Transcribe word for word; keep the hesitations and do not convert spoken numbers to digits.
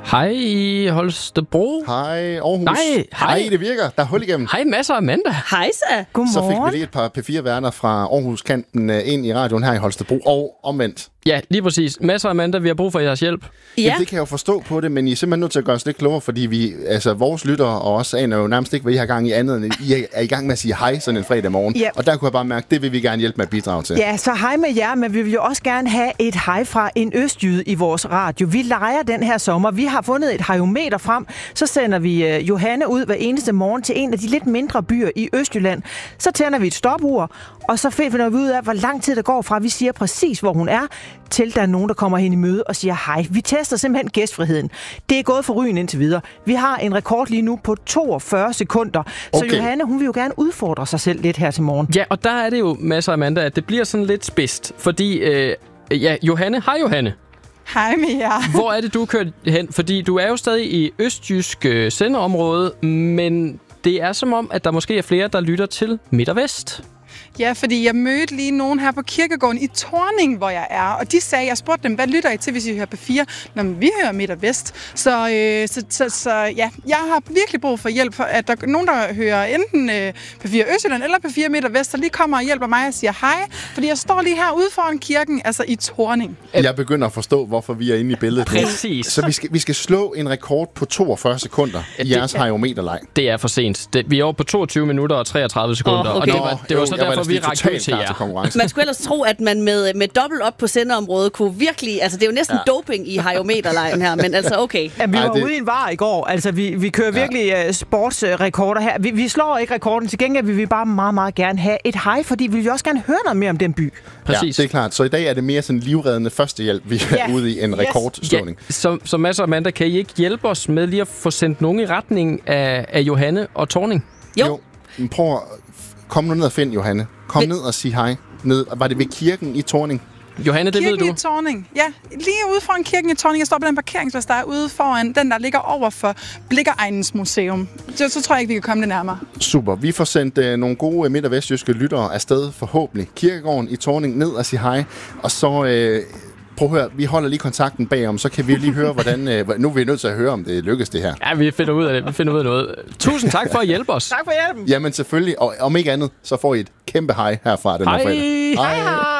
Hej i Holstebro. Hej Aarhus. Nej, hej. Hej, det virker. Der er hul igennem. Hej Mads og Amanda. Hej så. Godmorgen. Så fik vi lige et par P fire værter fra Aarhus-kanten ind i radioen her i Holstebro, og omvendt. Ja, lige præcis. Mads og Amanda, vi har brug for jeres hjælp. Ja. Jamen, det kan jeg jo forstå på det, men I er simpelthen nødt til at gøre os lidt klogere, fordi vi, altså, vores lyttere og os aner jo nærmest ikke, hvad I har gang i andet, end I er i gang med at sige hej sådan en fredag morgen. Ja. Og der kunne jeg bare mærke, det vil vi gerne hjælpe med at bidrage til. Ja, så hej med jer, men vi vil jo også gerne have et hej fra en østjyde i vores radio. Vi leger den her sommer. Vi har fundet et hejometer frem. Så sender vi uh, Johanne ud hver eneste morgen til en af de lidt mindre byer i Østjylland. Så tænder vi et stopur, og så finder vi ud af, hvor lang tid der går fra, vi siger præcis, hvor hun er, til der er nogen, der kommer hen i møde og siger hej. Vi tester simpelthen gæstfriheden. Det er gået for ryen indtil videre. Vi har en rekord lige nu på toogfyrre sekunder. Så Okay. Johanne, hun vil jo gerne udfordre sig selv lidt her til morgen. Ja, og der er det jo, Mads og Amanda, at det bliver sådan lidt spidst. Fordi, øh, ja, Johanne. Hej Johanne. Hej med jer. Hvor er det, du er kørt hen? Fordi du er jo stadig i østjysk øh, sendeområde, men det er som om, at der måske er flere, der lytter til Midt og Vest. Ja, fordi jeg mødte lige nogen her på kirkegården i Thorning, hvor jeg er. Og de sagde, jeg spurgte dem, hvad lytter I til, hvis I hører P fire? Nå, men vi hører Midt og Vest. Så, øh, så, så, så ja, jeg har virkelig brug for hjælp, for at der er nogen, der hører enten øh, P fire Østjylland eller P fire Midt og Vest, der lige kommer og hjælper mig og siger hej. Fordi jeg står lige her ude foran kirken, altså i Thorning. Jeg begynder at forstå, hvorfor vi er inde i billedet. Præcis. Så vi skal, vi skal slå en rekord på toogfyrre sekunder Ja, i det- jeres hejometerleg. Det er for sent. Det, vi er over på toogtyve minutter og treogtredive sekunder, Åh, og okay. det var, det var så derfor, vi rakte ud til jer. konkurrence. Man skulle ellers tro, at man med, med dobbelt op på sendeområdet kunne virkelig... Altså, det er jo næsten ja. doping i hejometerlejen her, men altså, okay. Ja, vi Ej, var det- ude i en var i går. Altså, vi, vi kører virkelig uh, sportsrekorder her. Vi, vi slår ikke rekorden. Til gengæld vil vi bare meget, meget gerne have et hej, fordi vi vil jo også gerne høre noget mere om den by. Præcis. Ja, det er klart. Så i dag er det mere sådan livreddende førstehjælp, vi er Ja. ude i en Yes. rekordslåning. Ja, så, så Mads og Amanda, kan I ikke hjælpe os med lige at få sendt nogen i retning af, af Johanne og Thorning? Jo. jo. Men prøv at kom nu ned og find Johanne. Kom Vil- ned og sig hej. Ned. Var det ved kirken i Thorning? Johanne, det Kirken ved i du. Thorning. Ja, lige ude foran kirken i Thorning. Jeg står på den parkeringsplads, der er ude foran den, der ligger over for Blikkeregnens Museum. Så, så tror jeg ikke, vi kan komme det nærmere. Super. Vi får sendt øh, nogle gode midt- og vestjyske lyttere afsted forhåbentlig. Kirkegården i Thorning ned og sige hej. Og så... Øh, prøv at høre, vi holder lige kontakten bagom, så kan vi lige høre, hvordan... Øh, nu er vi nødt til at høre, om det lykkes det her. Ja, vi finder ud af det. Vi finder ud af noget. Tusind tak for at hjælpe os. Tak for hjælpen. Jamen selvfølgelig, og om ikke andet, så får I et kæmpe hej herfra den her Hej. fredag. Hej hej.